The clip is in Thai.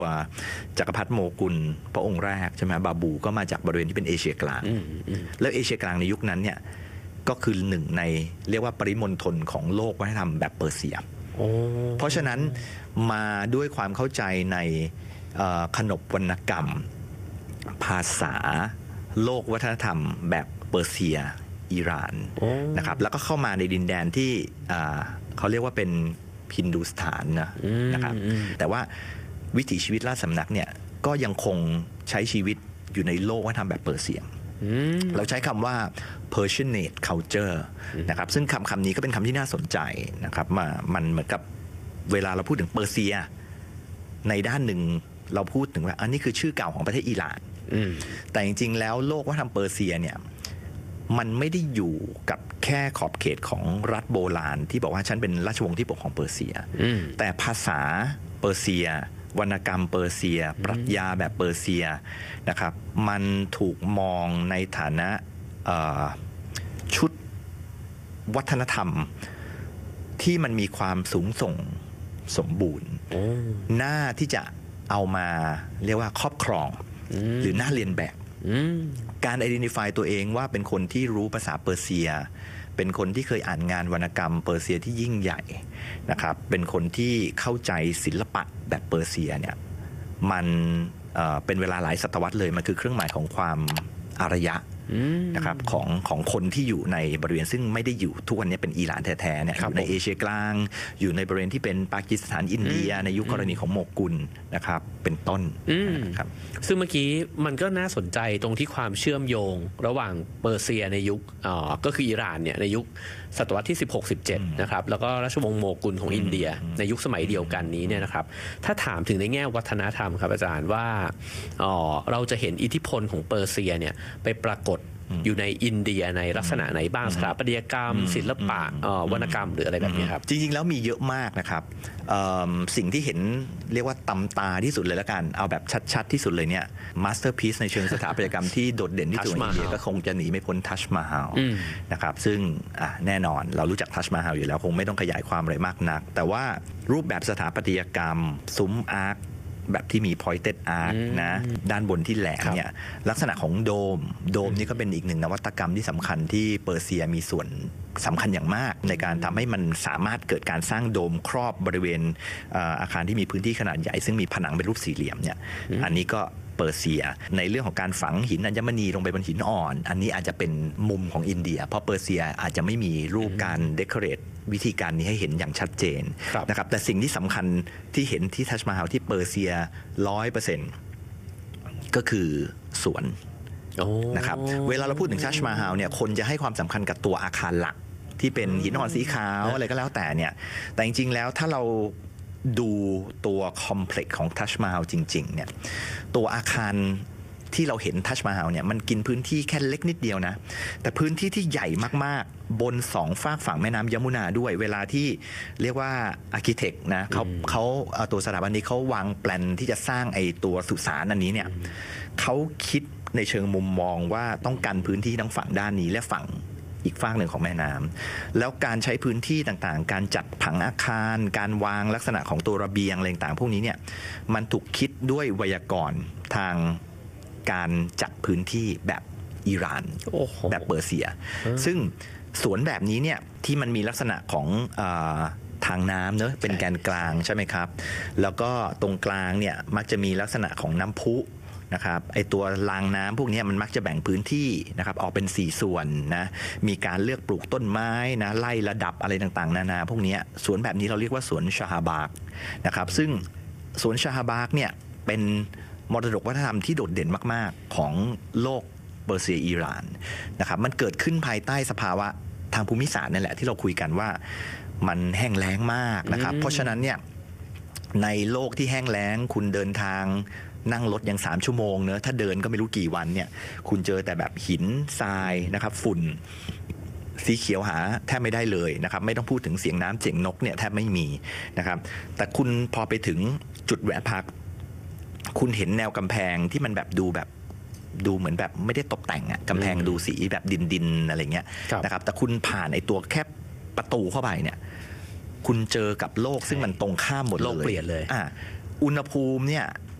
จักรพรรดิโมกุลพระองค์แรกใช่ไหมบาบูก็มาจากบริเวณที่เป็นเอเชียกลางแล้วเอเชียกลางในยุคนั้นเนี่ยก็คือหนึ่งในเรียกว่าปริมณฑลของโลกวัฒนธรรมแบบเปอร์เซียเพราะฉะนั้นมาด้วยความเข้าใจในขนบวรรณกรรมภาษาโลกวัฒนธรรมแบบเปอร์เซียอิหร่านนะครับแล้วก็เข้ามาในดินแดนที่เขาเรียกว่าเป็นฮินดูสถานนะครับแต่ว่าวิถีชีวิตราชสำนักเนี่ยก็ยังคงใช้ชีวิตอยู่ในโลกวัฒนธรรมแบบเปอร์เซียเราใช้คำว่า Persianate culture นะครับซึ่งคำนี้ก็เป็นคำที่น่าสนใจนะครับมันเหมือนกับเวลาเราพูดถึงเปอร์เซียในด้านหนึ่งเราพูดถึงว่าอันนี้คือชื่อเก่าของประเทศอิหร่านแต่จริงๆแล้วโลกวัฒนธรรมเปอร์เซียเนี่ยมันไม่ได้อยู่กับแค่ขอบเขตของรัฐโบราณที่บอกว่าฉันเป็นราชวงศ์ที่ปกครองเปอร์เซียแต่ภาษาเปอร์เซียวรรณกรรมเปอร์เซียปรัชญาแบบเปอร์เซียนะครับมันถูกมองในฐานะชุดวัฒนธรรมที่มันมีความสูงส่งสมบูรณ์น่าที่จะเอามาเรียกว่าครอบครองหรือน่าเรียนแบบการ identify ตัวเองว่าเป็นคนที่รู้ภาษาเปอร์เซียเป็นคนที่เคยอ่านงานวรรณกรรมเปอร์เซียที่ยิ่งใหญ่นะครับเป็นคนที่เข้าใจศิลปะแบบเปอร์เซียเนี่ยมันเป็นเวลาหลายศตวรรษเลยมันคือเครื่องหมายของความอารยะนะครับของคนที่อยู่ในบริเวณซึ่งไม่ได้อยู่ทุกวันนี้เป็นอิหร่านแท้ๆเนี่ยอยู่ในเอเชียกลางอยู่ในบริเวณที่เป็นปากีสถานอินเดียในยุคกรณีของโมกุลนะครับเป็นต้นครับซึ่งเมื่อกี้มันก็น่าสนใจตรงที่ความเชื่อมโยงระหว่างเปอร์เซียในยุคก็คืออิหร่านเนี่ยในยุคศตวรรษที่16-17นะครับแล้วก็ราชวงศ์โมกุลของอินเดียในยุคสมัยเดียวกันนี้เนี่ยนะครับถ้าถามถึงในแง่วัฒนธรรมครับอาจารย์ว่าเราจะเห็นอิทธิพลของเปอร์เซียเนี่ยไปปรากฏอยู่ในอินเดียในลักษณะไหนบ้างสถาปัตยกรรมศิลปะวรรณกรรมหรืออะไรแบบนี้ครับจริงๆแล้วมีเยอะมากนะครับสิ่งที่เห็นเรียกว่าตำตาที่สุดเลยแล้วกันเอาแบบชัดๆที่สุดเลยเนี่ยมาสเตอร์พีซในเชิงสถาปัตยกรรมที่โดดเด่นที่สุดในอินเดียก็คงจะหนีไม่พ้นทัชมาฮาลนะครับซึ่งแน่นอนเรารู้จักทัชมาฮาลอยู่แล้วคงไม่ต้องขยายความอะไรมากนักแต่ว่ารูปแบบสถาปัตยกรรมซุ้มอาร์คแบบที่มี pointed arch นะด้านบนที่แหลมเนี่ยลักษณะของโดมนี่ก็เป็นอีกหนึ่งนวัตกรรมที่สำคัญที่เปอร์เซียมีส่วนสำคัญอย่างมากในการทำให้มันสามารถเกิดการสร้างโดมครอบบริเวณอาคารที่มีพื้นที่ขนาดใหญ่ซึ่งมีผนังเป็นรูปสี่เหลี่ยมเนี่ยอันนี้ก็เปอร์เซียในเรื่องของการฝังหินอัญมณีลงไปบนหินอ่อนอันนี้อาจจะเป็นมุมของอินเดียเพราะเปอร์เซียอาจจะไม่มีรูปการเดคอเรทวิธีการนี้ให้เห็นอย่างชัดเจนนะครับแต่สิ่งที่สำคัญที่เห็นที่ทัชมาฮาลที่เปอร์เซีย 100% ก็คือสวนนะครับเวลาเราพูดถึงทัชมาฮาลเนี่ยคนจะให้ความสำคัญกับตัวอาคารหลักที่เป็นหินอ่อนสีขาวอะไรก็แล้วแต่เนี่ยแต่จริงๆแล้วถ้าเราดูตัวคอมเพล็กซ์ของทัชมาฮาลจริงๆเนี่ยตัวอาคารที่เราเห็นทัชมาฮาลเนี่ยมันกินพื้นที่แค่เล็กนิดเดียวนะแต่พื้นที่ที่ใหญ่มากๆบนสองฝากฝั่งแม่น้ำยมุนาด้วยเวลาที่เรียกว่าอาร์คิเทคนะเขาตัวสถาบันนี้เขาวางแปลนที่จะสร้างไอ้ตัวสุสานอันนี้เนี่ยเขาคิดในเชิงมุมมองว่าต้องการพื้นที่ทั้งฝั่งด้านนี้และฝั่งอีกฝั่งหนึ่งของแม่น้ำแล้วการใช้พื้นที่ต่างๆการจัดผังอาคารการวางลักษณะของตัวระเบียงอะไรต่างๆพวกนี้เนี่ยมันถูกคิดด้วยไวยากรณ์ทางการจัดพื้นที่แบบอิหร่านแบบเปอร์เซียซึ่งสวนแบบนี้เนี่ยที่มันมีลักษณะของทางน้ำเนอะเป็นแกนกลางใช่ไหมครับแล้วก็ตรงกลางเนี่ยมักจะมีลักษณะของน้ำพุนะครับไอตัวรางน้ำพวกนี้มันมักจะแบ่งพื้นที่นะครับออกเป็น4ส่วนนะมีการเลือกปลูกต้นไม้นะไล่ระดับอะไรต่างๆนานาพวกนี้สวนแบบนี้เราเรียกว่าสวนชาฮาบากนะครับซึ่งสวนชาฮาบากเนี่ยเป็นมรดกวัฒนธรรมที่โดดเด่นมากๆของโลกเปอร์เซียอิหร่านนะครับมันเกิดขึ้นภายใต้สภาวะทางภูมิศาสตร์นั่นแหละที่เราคุยกันว่ามันแห้งแล้งมากนะครับเพราะฉะนั้นเนี่ยในโลกที่แห้งแล้งคุณเดินทางนั่งรถยัง3ชั่วโมงเนอะถ้าเดินก็ไม่รู้กี่วันเนี่ยคุณเจอแต่แบบหินทรายนะครับฝุ่นสีเขียวหาแทบไม่ได้เลยนะครับไม่ต้องพูดถึงเสียงน้ำเสียงนกเนี่ยแทบไม่มีนะครับแต่คุณพอไปถึงจุดแวะพักคุณเห็นแนวกำแพงที่มันแบบดูเหมือนแบบไม่ได้ตกแต่งอะกำแพงดูสีแบบดินอะไรเงี้ยนะครับแต่คุณผ่านไอ้ตัวแค่ประตูเข้าไปเนี่ยคุณเจอกับโลกซึ่งมันตรงข้ามหมดเลยโลกเปลี่ยนเลยอุณหภูมิเนี่ย